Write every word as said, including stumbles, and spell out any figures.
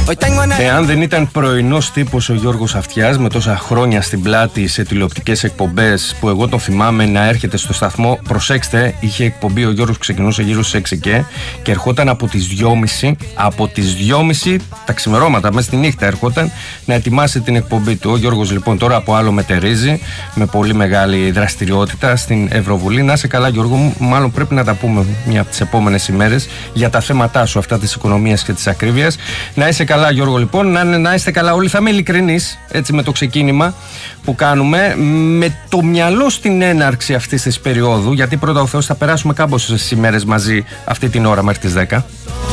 Εάν δεν ήταν πρωινός τύπος ο Γιώργος Αυτιάς, με τόσα χρόνια στην πλάτη σε τηλεοπτικές εκπομπές που εγώ τον θυμάμαι να έρχεται στο σταθμό, προσέξτε, είχε εκπομπή ο Γιώργος, ξεκινούσε γύρω στις έξι και, και ερχόταν από τις δυόμιση, από τις δυόμιση τα ξημερώματα, μέσα στη νύχτα ερχόταν να ετοιμάσει την εκπομπή του. Ο Γιώργος λοιπόν τώρα από άλλο μετερίζει, με πολύ μεγάλη δραστηριότητα στην Ευρωβουλή. Να είσαι καλά Γιώργο μου, μάλλον πρέπει να τα πούμε μια από τις επόμενες ημέρες για τα θέματά σου αυτά της οικονομίας και της ακρίβειας. Να είσαι καλά Γιώργο λοιπόν, να, να είστε καλά όλοι. Θα είμαι ειλικρινής έτσι με το ξεκίνημα που κάνουμε, με το μυαλό στην έναρξη αυτής της περίοδου, γιατί πρώτα ο Θεός θα περάσουμε κάμποσες ημέρες μαζί αυτή την ώρα μέχρι τις δέκα.